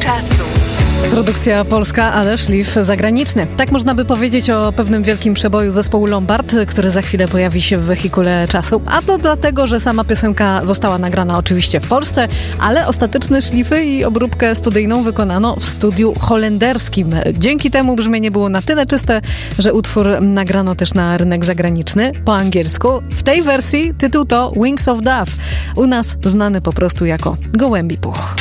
czasu. Produkcja polska, ale szlif zagraniczny. Tak można by powiedzieć o pewnym wielkim przeboju zespołu Lombard, który za chwilę pojawi się w wehikule czasu. A to dlatego, że sama piosenka została nagrana oczywiście w Polsce, ale ostateczne szlify i obróbkę studyjną wykonano w studiu holenderskim. Dzięki temu brzmienie było na tyle czyste, że utwór nagrano też na rynek zagraniczny po angielsku. W tej wersji tytuł to Wings of Dove. U nas znany po prostu jako Gołębi Puch.